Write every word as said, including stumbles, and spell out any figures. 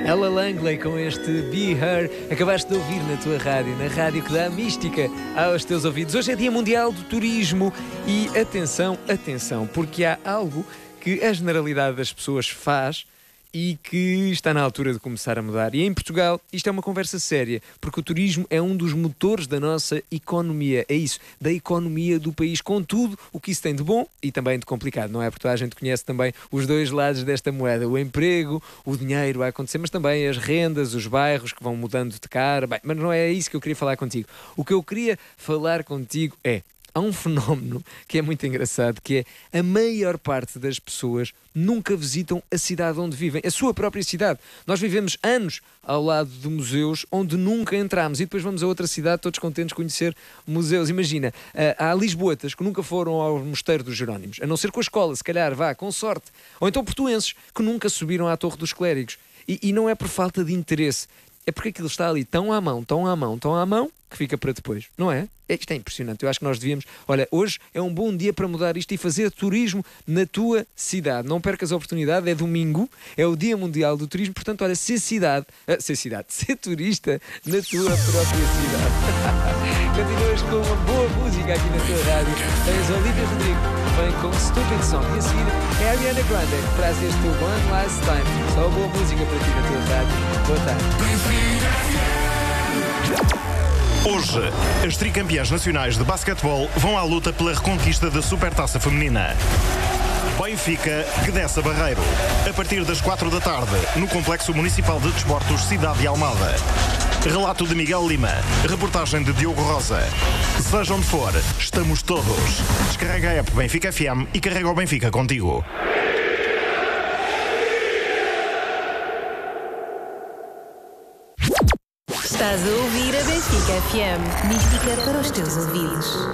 Ella Langley com este Be Her. Acabaste de ouvir na tua rádio, na rádio que dá mística aos teus ouvidos. Hoje é Dia Mundial do Turismo e atenção, atenção, porque há algo que a generalidade das pessoas faz e que está na altura de começar a mudar. E em Portugal isto é uma conversa séria, porque o turismo é um dos motores da nossa economia. É isso, da economia do país, com tudo o que isso tem de bom e também de complicado, não é? Porque toda a gente conhece também os dois lados desta moeda, o emprego, o dinheiro a acontecer, mas também as rendas, os bairros que vão mudando de cara. Bem, mas não é isso que eu queria falar contigo. O que eu queria falar contigo é: há um fenómeno que é muito engraçado, que é a maior parte das pessoas nunca visitam a cidade onde vivem, a sua própria cidade. Nós vivemos anos ao lado de museus onde nunca entramos e depois vamos a outra cidade todos contentes de conhecer museus. Imagina, há lisboetas que nunca foram ao Mosteiro dos Jerónimos, a não ser com a escola, se calhar, vá, com sorte. Ou então portuenses que nunca subiram à Torre dos Clérigos. E, e não é por falta de interesse, é porque aquilo está ali tão à mão, tão à mão, tão à mão, que fica para depois, não é? Isto é impressionante. Eu acho que nós devíamos... Olha, hoje é um bom dia para mudar isto e fazer turismo na tua cidade. Não percas a oportunidade, é domingo, é o Dia Mundial do Turismo, portanto, olha, ser cidade... Uh, ser cidade, ser turista na tua própria cidade. Continuas com uma boa música aqui na tua rádio. Tens Olivia Rodrigo, vem com Stupid Song. E a seguir é a Ariana Grande, que traz este One Last Time. Só boa música para ti na tua rádio. Boa tarde. Hoje, as tricampeãs nacionais de basquetebol vão à luta pela reconquista da Supertaça Feminina. Benfica que desce a Barreiro, a partir das quatro da tarde, no Complexo Municipal de Desportos Cidade de Almada. Relato de Miguel Lima, reportagem de Diogo Rosa. Seja onde for, estamos todos. Descarrega a app Benfica F M e carrega o Benfica contigo. Estás a ouvir a Benfica F M. Mística para os teus ouvidos.